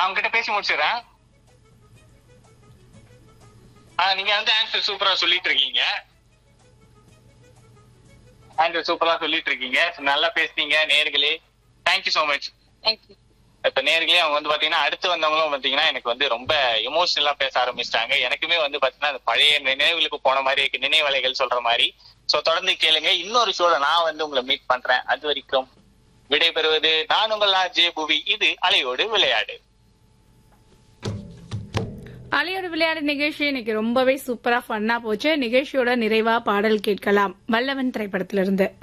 அவங்க கிட்ட பேசி முடிச்சிடறேன். நீங்க வந்து ஆன்சர் சூப்பரா சொல்லிட்டு இருக்கீங்க. நல்லா பேசுனீங்க நேர்களே. Thank you so much. தேங்க்யூ. இப்ப நேர்களே அவங்க வந்து பாத்தீங்கன்னா அடுத்து வந்தவங்களும் பாத்தீங்கன்னா எனக்கு வந்து ரொம்ப எமோஷனலா பேச ஆரம்பிச்சிட்டாங்க. எனக்குமே வந்து பாத்தீங்கன்னா அந்த பழைய நினைவுகளுக்கு போன மாதிரி இருக்கு, நினைவலைகள் சொல்ற மாதிரி. சோ தொடர்ந்து கேளுங்க. இன்னொரு ஷோல நான் வந்து உங்களை மீட் பண்றேன். அது வரைக்கும் விடைபெறுவது நான் உங்கள் ஜே புவி. இது அலையோடு விளையாடு. அலையோட விளையாடு நிகழ்ச்சி இன்னைக்கு ரொம்பவே சூப்பரா ஃபன்னா போச்சு. நிகழ்ச்சியோட நிறைவா பாடல் கேட்கலாம். வல்லவன் திரைப்படத்திலிருந்து.